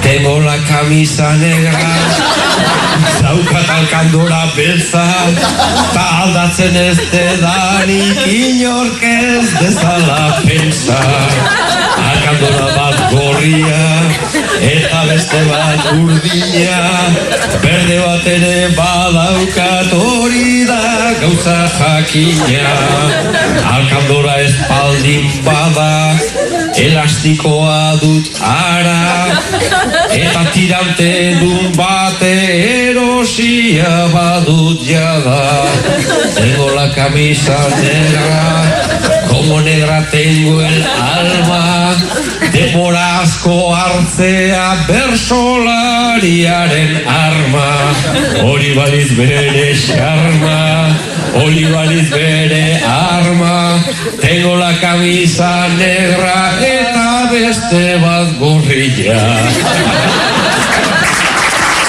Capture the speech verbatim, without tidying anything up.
Tengo la camisa negra, daukat alkandora beltza, ta aldatzen ez dedanik inork ez dezala pentsa. Alkandora bat gorria, eta beste bat urdina, berde bat ere badaukat hori da gauza jakina. Alkandora espaldin bada, elastikoa dut ara, eta tirante dun bate erosia badut jada. Tengo la camisa negra, como negra tengo el alma, denbora asko hartzea bersolariaren arma. Hori baliz bere xarma, hori baliz bere arma. Tengo la camisa negra eta beste bat gorrilla.